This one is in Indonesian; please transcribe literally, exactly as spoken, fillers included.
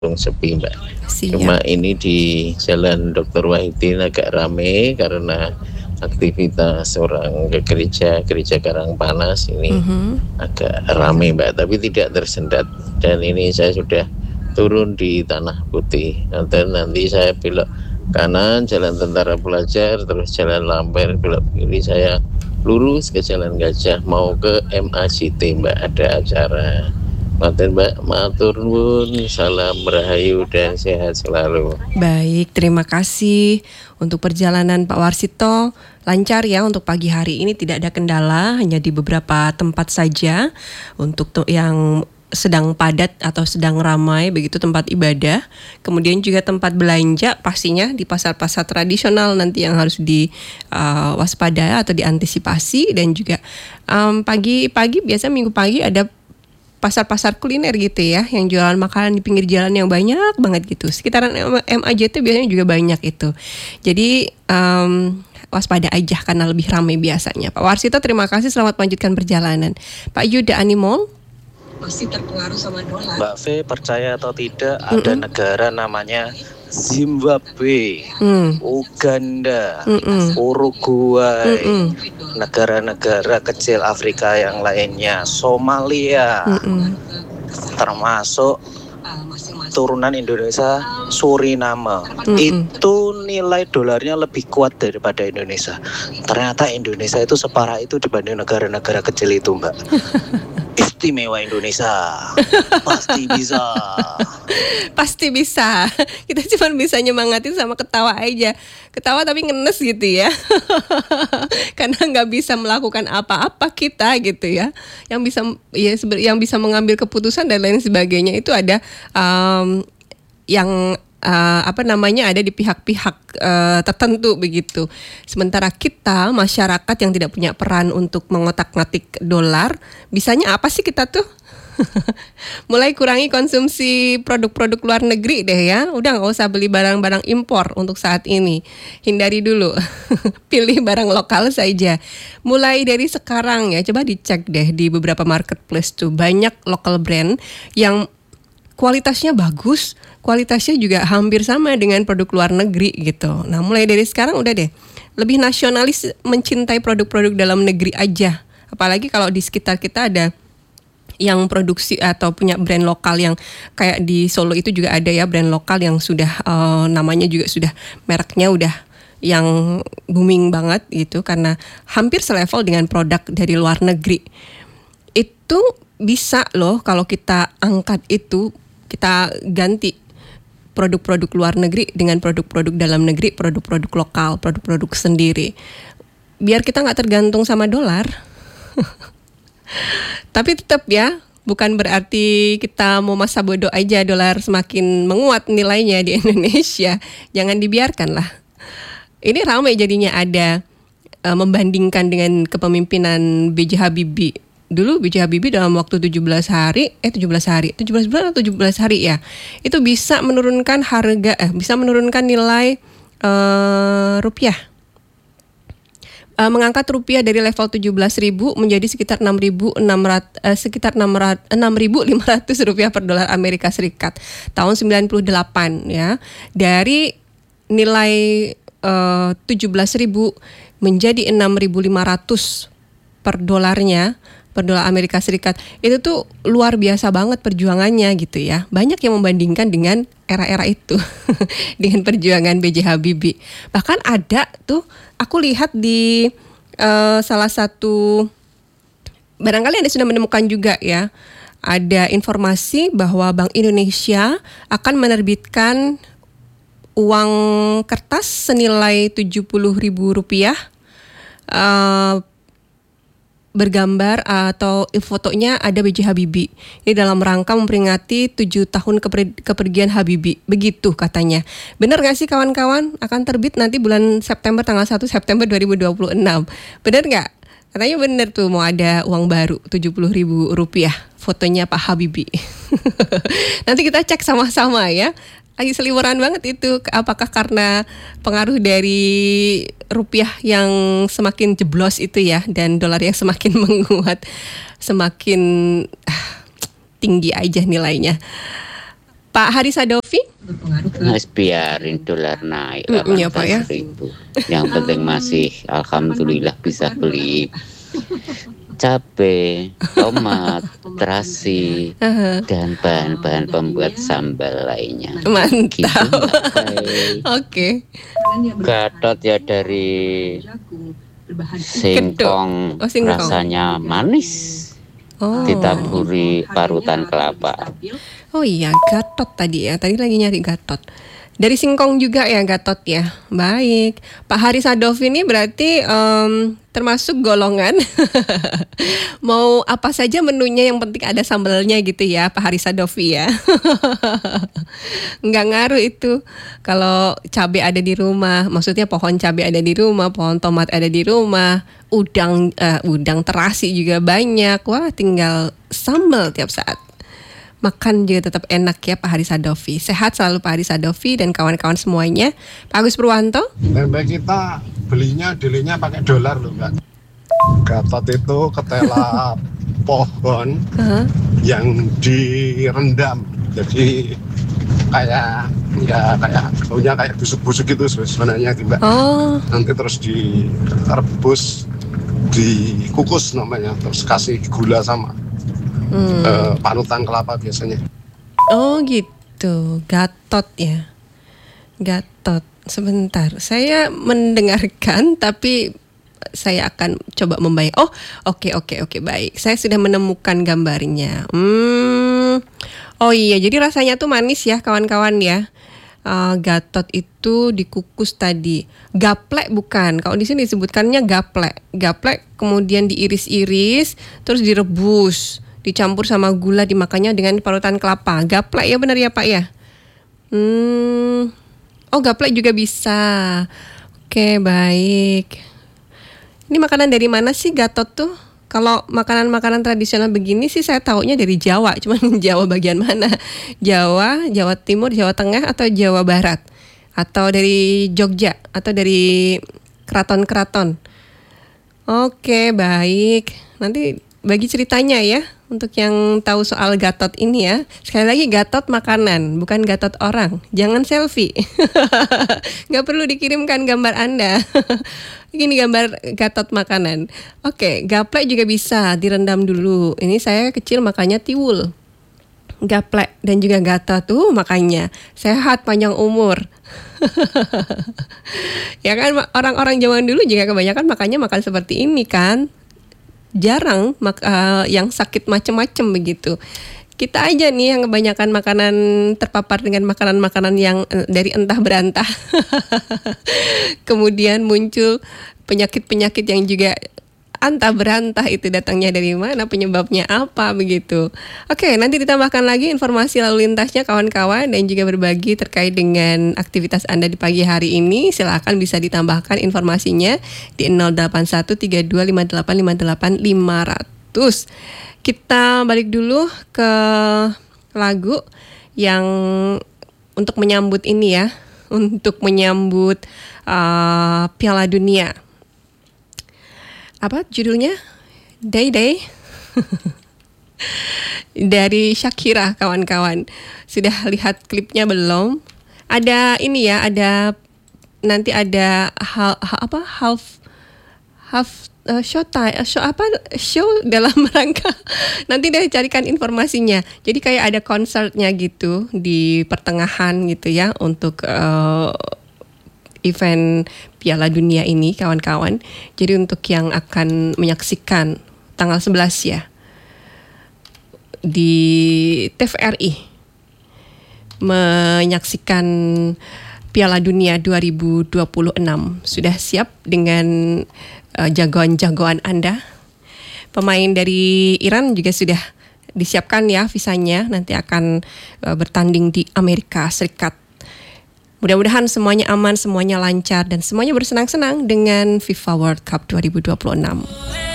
sepi Mbak. Cuma Siap. ini di Jalan Doktor Wahidin agak rame karena aktivitas orang ke gereja, gereja Karangpanas ini Mhm. agak rame Mbak, tapi tidak tersendat. Dan ini saya sudah turun di Tanah Putih. Dan nanti saya belok kanan Jalan Tentara Pelajar, terus Jalan Lamper, belok kiri saya lurus ke Jalan Gajah mau ke M A J T Mbak, ada acara. Matur Mbak, matur nuwun, salam rahayu dan sehat selalu. Baik, terima kasih untuk perjalanan Pak Warsito. Lancar ya untuk pagi hari ini, tidak ada kendala, hanya di beberapa tempat saja untuk te- yang sedang padat atau sedang ramai begitu tempat ibadah. Kemudian juga tempat belanja pastinya di pasar-pasar tradisional nanti yang harus diwaspadai atau diantisipasi. Dan juga um, pagi-pagi biasa minggu pagi ada pasar-pasar kuliner gitu ya, yang jualan makanan di pinggir jalan yang banyak banget gitu. Sekitaran M A J T biasanya juga banyak itu. Jadi um, waspada aja karena lebih ramai biasanya. Pak Warsito terima kasih, selamat melanjutkan perjalanan. Pak Yuda Animol masih terpengaruh sama dolar. Mbak V, percaya atau tidak, ada Mm-mm. negara namanya Zimbabwe, Mm. Uganda, Mm-mm. Uruguay, Mm-mm. negara-negara kecil Afrika yang lainnya, Somalia, Mm-mm. termasuk turunan Indonesia, Suriname. Mm-mm. Itu nilai dolarnya lebih kuat daripada Indonesia. Ternyata Indonesia itu separah itu dibanding negara-negara kecil itu, Mbak. Istimewa Indonesia, pasti bisa. Pasti bisa. Kita cuma bisa nyemangatin sama ketawa aja. Ketawa tapi ngenes gitu ya. Karena nggak bisa melakukan apa-apa kita gitu ya. Yang bisa ya sebe- yang bisa mengambil keputusan dan lain sebagainya itu ada um, yang uh, apa namanya ada di pihak-pihak uh, tertentu begitu. Sementara kita masyarakat yang tidak punya peran untuk mengotak-ngatik dolar, bisanya apa sih kita tuh? Mulai kurangi konsumsi produk-produk luar negeri deh ya. Udah nggak usah beli barang-barang impor untuk saat ini. Hindari dulu. Pilih barang lokal saja. Mulai dari sekarang ya. Coba dicek deh di beberapa marketplace tuh. Banyak local brand yang kualitasnya bagus. Kualitasnya juga hampir sama dengan produk luar negeri gitu. Nah mulai dari sekarang udah deh. Lebih nasionalis, mencintai produk-produk dalam negeri aja. Apalagi kalau di sekitar kita ada yang produksi atau punya brand lokal, yang kayak di Solo itu juga ada ya brand lokal yang sudah uh, namanya juga sudah mereknya udah yang booming banget gitu karena hampir selevel dengan produk dari luar negeri. Itu bisa loh kalau kita angkat itu, kita ganti produk-produk luar negeri dengan produk-produk dalam negeri, produk-produk lokal, produk-produk sendiri. Biar kita nggak tergantung sama dolar. Tapi tetap ya, bukan berarti kita mau masa bodoh aja dolar semakin menguat nilainya di Indonesia. Jangan dibiarkan lah. Ini ramai jadinya ada uh, membandingkan dengan kepemimpinan B J Habibie. Dulu B J Habibie dalam waktu tujuh belas hari, eh tujuh belas hari, tujuh belas bulan atau tujuh belas hari ya. Itu bisa menurunkan harga, eh bisa menurunkan nilai uh, rupiah. Uh, mengangkat rupiah dari level tujuh belas ribu menjadi sekitar enam ribu enam ratus uh, sekitar enam ribu lima ratus rupiah per dolar Amerika Serikat tahun sembilan puluh delapan ya. Dari nilai uh, tujuh belas ribu menjadi enam ribu lima ratus per dolarnya, per dolar Amerika Serikat. Itu tuh luar biasa banget perjuangannya gitu ya. Banyak yang membandingkan dengan era-era itu dengan perjuangan B J Habibie. Bahkan ada tuh aku lihat di uh, salah satu, barangkali Anda sudah menemukan juga ya, ada informasi bahwa Bank Indonesia akan menerbitkan uang kertas senilai tujuh puluh ribu rupiah uh, bergambar atau fotonya ada B J Habibie. Ini dalam rangka memperingati tujuh tahun keper- kepergian Habibie. Begitu katanya. Benar gak sih kawan-kawan? Akan terbit nanti bulan September, tanggal satu September dua ribu dua puluh enam. Benar gak? Katanya benar tuh mau ada uang baru tujuh puluh ribu rupiah. Fotonya Pak Habibie. Nanti kita cek sama-sama ya. Lagi seliweran banget itu, apakah karena pengaruh dari rupiah yang semakin jeblos itu ya, dan dolar yang semakin menguat, semakin ah, tinggi aja nilainya. Pak Haris Sadovi? berpengaruh ke Mas biarin dolar naik Mm, iya, Pak, ya. delapan belas ribu. Yang penting masih alhamdulillah bisa beli cabai, tomat, terasi, Aha, dan bahan-bahan pembuat sambal lainnya. Gitu mantap. Mbak Fai. Oke. Gatot ya dari jagung berbahan singkong, Oh, singkong. rasanya manis, Oh. ditaburi parutan kelapa. Oh iya, Gatot tadi ya. Tadi lagi nyari Gatot. Dari singkong juga ya Gatot ya. Baik. Pak Haris Sadovi ini berarti em, termasuk golongan mau apa saja menunya yang penting ada sambalnya gitu ya Pak Haris Sadovi ya. Nggak ngaruh itu kalau cabai ada di rumah. Maksudnya pohon cabai ada di rumah, pohon tomat ada di rumah, udang eh, udang terasi juga banyak. Wah, tinggal sambal tiap saat. Makan juga tetap enak ya Pak Haris Sadovi. Sehat selalu Pak Haris Sadovi dan kawan-kawan semuanya. Pak Agus Purwanto. Tempe kita belinya dilinya pakai dolar loh Mbak. Gatot itu ketela pohon Aha. yang direndam. Jadi kayak ya kayak baunya kayak busuk-busuk gitu sebenarnya itu Mbak. Oh, Nanti terus direbus, dikukus namanya, terus kasih gula sama hmm. eh, parutan kelapa biasanya. Oh gitu. Gatot ya. Gatot. Sebentar. Saya mendengarkan tapi saya akan coba membayang. Oh, oke oke oke baik. Saya sudah menemukan gambarnya. Hmm. Oh iya, jadi rasanya tuh manis ya kawan-kawan ya. Uh, gatot itu dikukus tadi. Gaplek bukan. Kalau di sini disebutkannya gaplek. Gaplek kemudian diiris-iris, terus direbus, dicampur sama gula, dimakannya dengan parutan kelapa. Gaplek ya benar ya Pak ya? Hmm. Oh, gaplek juga bisa. Oke, baik. Ini makanan dari mana sih gatot tuh? Kalau makanan-makanan tradisional begini sih saya taunya dari Jawa. Cuman Jawa bagian mana? Jawa, Jawa Timur, Jawa Tengah, atau Jawa Barat? Atau dari Jogja? Atau dari keraton-keraton? Oke, baik. Nanti bagi ceritanya ya. Untuk yang tahu soal gatot ini ya. Sekali lagi gatot makanan, bukan gatot orang. Jangan selfie. Nggak perlu dikirimkan gambar Anda. Ini gambar gatot makanan. Oke, gaplek juga bisa direndam dulu. Ini saya kecil makanya tiwul. Gaplek dan juga gatot tuh makanya sehat panjang umur. Ya kan orang-orang zaman dulu juga kebanyakan makanya makan seperti ini kan. Jarang mak- uh, yang sakit macam-macam begitu. Kita aja nih yang kebanyakan makanan terpapar dengan makanan-makanan yang uh, dari entah berantah. Kemudian muncul penyakit-penyakit yang juga antah berantah, itu datangnya dari mana, penyebabnya apa begitu. Oke, nanti ditambahkan lagi informasi lalu lintasnya kawan-kawan dan juga berbagi terkait dengan aktivitas Anda di pagi hari ini. Silakan bisa ditambahkan informasinya di nol delapan satu tiga dua lima delapan lima delapan lima nol nol. Kita balik dulu ke lagu yang untuk menyambut ini ya, untuk menyambut uh, Piala Dunia. Apa judulnya? Day Day. Dari Shakira kawan-kawan. Sudah lihat klipnya belum? Ada ini ya, ada nanti ada hal, apa half half uh, show time, uh, show apa show dalam rangka nanti deh carikan informasinya. Jadi kayak ada konsernya gitu di pertengahan gitu ya untuk uh, event Piala Dunia ini kawan-kawan. Jadi untuk yang akan menyaksikan tanggal sebelas ya di T V R I menyaksikan Piala Dunia dua ribu dua puluh enam. Sudah siap dengan uh, jagoan-jagoan Anda? Pemain dari Iran juga sudah disiapkan ya visanya, nanti akan uh, bertanding di Amerika Serikat. Mudah-mudahan semuanya aman, semuanya lancar, dan semuanya bersenang-senang dengan FIFA World Cup dua ribu dua puluh enam.